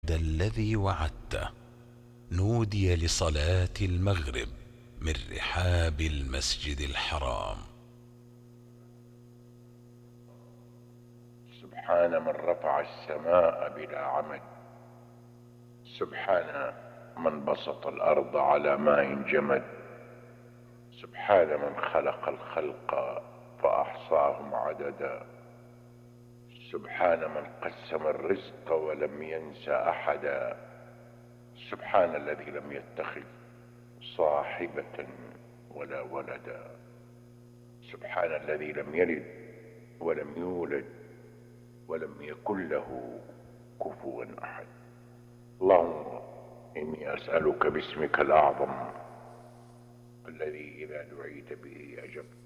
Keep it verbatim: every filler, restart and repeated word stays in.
الذي وعدته نودي لصلاة المغرب من رحاب المسجد الحرام. سبحان من رفع السماء بلا عمد، سبحان من بسط الأرض على ماء جمد، سبحان من خلق الخلق فأحصاهم عددا، سبحان من قسم الرزق ولم ينس أحدا، سبحان الذي لم يتخذ صاحبة ولا ولدا، سبحان الذي لم يلد ولم يولد ولم يكن له كفوا أحد. اللهم إني أسألك باسمك الأعظم الذي إذا دعيت به أجبت